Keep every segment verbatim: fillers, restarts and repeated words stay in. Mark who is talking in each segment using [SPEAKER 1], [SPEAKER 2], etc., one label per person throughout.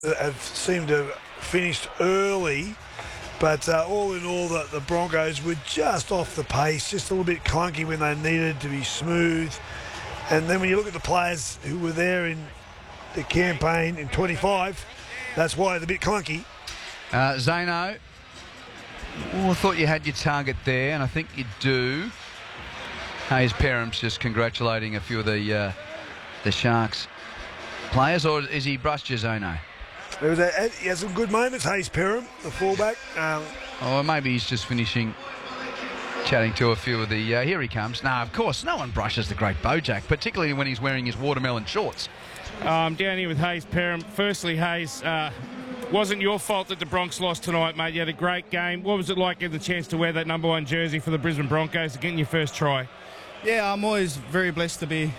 [SPEAKER 1] have seemed to have finished early, but uh, all in all, the, the Broncos were just off the pace, just a little bit clunky when they needed to be smooth. And then when you look at the players who were there in the campaign in twenty-five, that's why they're a bit clunky.
[SPEAKER 2] Uh, Zano, well, I thought you had your target there, and I think you do. Hayes Perham's just congratulating a few of the uh, the Sharks players, or is he brushed you, Zano?
[SPEAKER 1] There was a, he had some good moments, Hayes Perham, the fullback. Um,
[SPEAKER 2] or maybe he's just finishing chatting to a few of the... Uh, here he comes. No, of course, no one brushes the great Bojack, particularly when he's wearing his watermelon shorts.
[SPEAKER 3] I'm um, down here with Hayes Perham. Firstly, Hayes, uh, wasn't your fault that the Bronx lost tonight, mate. You had a great game. What was it like getting the chance to wear that number one jersey for the Brisbane Broncos and getting your first try?
[SPEAKER 4] Yeah, I'm always very blessed to be...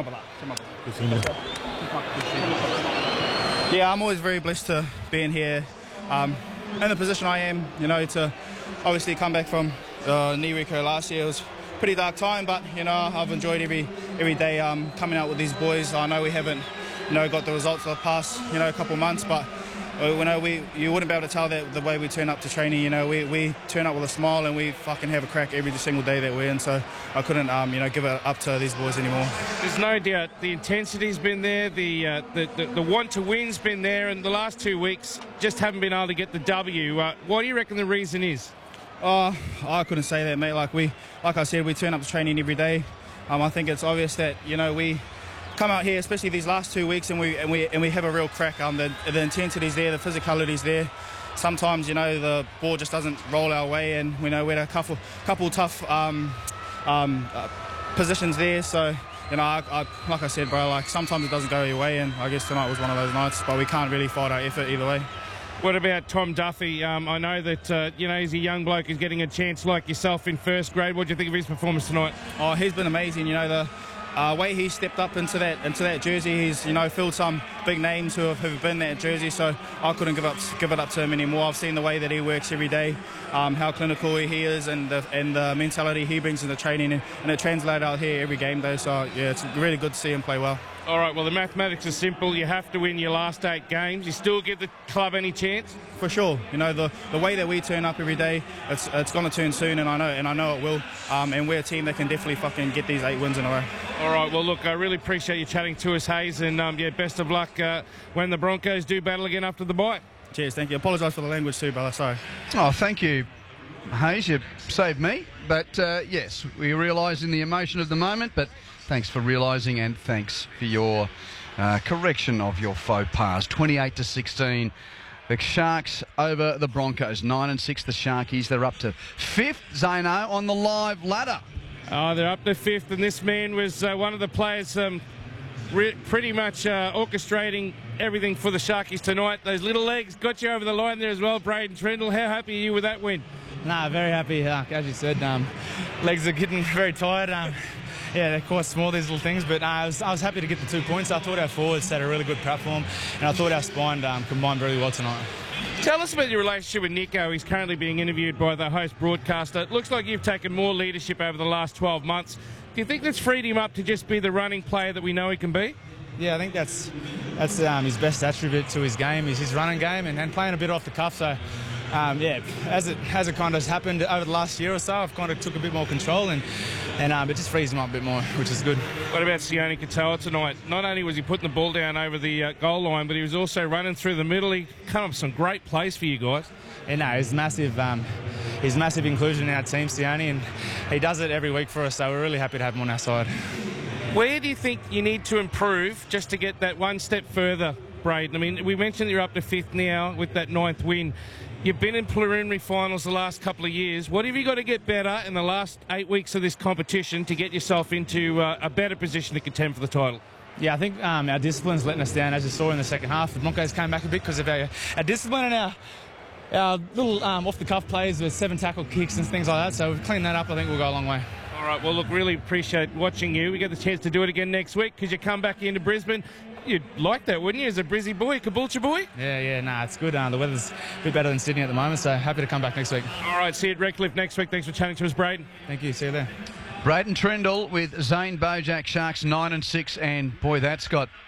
[SPEAKER 4] Yeah, I'm always very blessed to be in here, um, in the position I am, you know, to obviously come back from uh, knee recur last year. It was a pretty dark time, but, you know, I've enjoyed every every day um, coming out with these boys. I know we haven't, you know, got the results for the past, you know, couple of months, but, you know, we, you wouldn't be able to tell that the way we turn up to training. You know, we, we turn up with a smile and we fucking have a crack every single day that we're in, so I couldn't, um, you know, give it up to these boys anymore.
[SPEAKER 3] There's no doubt the intensity's been there, the, uh, the, the, the want to win's been there, and the last two weeks just haven't been able to get the W. Uh, what do you reckon the reason is?
[SPEAKER 4] Oh, I couldn't say that, mate. Like we, like I said, we turn up to training every day. Um, I think it's obvious that, you know, we come out here, especially these last two weeks, and we and we and we have a real crack. Um, the the intensity's there, the physicality's there. Sometimes, you know, the ball just doesn't roll our way, and we know we had a couple couple tough um, um, uh, positions there. So, you know, I, I, like I said, bro, like sometimes it doesn't go your way, and I guess tonight was one of those nights. But we can't really fight our effort either way.
[SPEAKER 3] What about Tom Duffy? Um, I know that, uh, you know, he's a young bloke who's getting a chance like yourself in first grade. What do you think of his performance tonight?
[SPEAKER 4] Oh, he's been amazing. You know, the uh, way he stepped up into that into that jersey, he's, you know, filled some big names who have, who have been in that jersey. So I couldn't give up give it up to him anymore. I've seen the way that he works every day, um, how clinical he is, and the, and the mentality he brings into training, and, and it translates out here every game, though. So yeah, it's really good to see him play well.
[SPEAKER 3] All right, well, the mathematics are simple. You have to win your last eight games. You still give the club any chance?
[SPEAKER 4] For sure. You know, the, the way that we turn up every day, it's it's going to turn soon, and I know and I know it will. Um, and we're a team that can definitely fucking get these eight wins in a row.
[SPEAKER 3] All right, well, look, I really appreciate you chatting to us, Hayes, and um, yeah, best of luck uh, when the Broncos do battle again after the bye.
[SPEAKER 4] Cheers, thank you. Apologise for the language too, brother, sorry.
[SPEAKER 2] Oh, thank you, Hayes. You saved me. But, uh, yes, we realise in the emotion of the moment, but thanks for realising, and thanks for your uh, correction of your faux pas. twenty-eight to sixteen, the Sharks over the Broncos. nine and six, the Sharkies. They're up to fifth, Zano, on the live ladder.
[SPEAKER 3] Oh, they're up to fifth, and this man was uh, one of the players um, re pretty much uh, orchestrating everything for the Sharkies tonight. Those little legs got you over the line there as well, Braden Trindle. How happy are you with that win?
[SPEAKER 5] Nah, very happy. Uh, as you said, um, legs are getting very tired. Um, yeah, they're quite small, these little things, but uh, I, was, I was happy to get the two points. I thought our forwards had a really good platform, and I thought our spine um, combined really well tonight.
[SPEAKER 3] Tell us about your relationship with Nico. He's currently being interviewed by the host broadcaster. It looks like you've taken more leadership over the last twelve months. Do you think that's freed him up to just be the running player that we know he can be?
[SPEAKER 5] Yeah, I think that's that's um, his best attribute to his game, is his running game and, and playing a bit off the cuff. So, um, yeah, as it as it kind of happened over the last year or so, I've kind of took a bit more control, and and um, it just frees him up a bit more, which is good.
[SPEAKER 3] What about Sione Katoa tonight? Not only was he putting the ball down over the uh, goal line, but he was also running through the middle. He come up with some great plays for you guys.
[SPEAKER 5] Yeah, no, he's massive. Um, he's massive inclusion in our team, Sione, and he does it every week for us. So we're really happy to have him on our side.
[SPEAKER 3] Where do you think you need to improve just to get that one step further, Braden? I mean, we mentioned you're up to fifth now with that ninth win. You've been in preliminary finals the last couple of years. What have you got to get better in the last eight weeks of this competition to get yourself into uh, a better position to contend for the title?
[SPEAKER 5] Yeah, I think um, our discipline's letting us down, as you saw in the second half. The Broncos came back a bit because of our, our discipline and our, our little um, off-the-cuff plays with seven tackle kicks and things like that. So we've cleaned that up. I think we'll go a long way.
[SPEAKER 3] All right, well, look, really appreciate watching you. We get the chance to do it again next week because you come back into Brisbane. You'd like that, wouldn't you, as a Brizzy boy, Caboolture boy?
[SPEAKER 5] Yeah, yeah, nah, it's good. Uh, the weather's a bit better than Sydney at the moment, so happy to come back next week.
[SPEAKER 3] All right, see you at Redcliffe next week. Thanks for chatting to us, Braden.
[SPEAKER 5] Thank you, see you there.
[SPEAKER 2] Braden Trindle with Zane Bojack. Sharks nine and six, and boy, that's got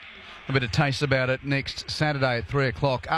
[SPEAKER 2] a bit of taste about it next Saturday at three o'clock.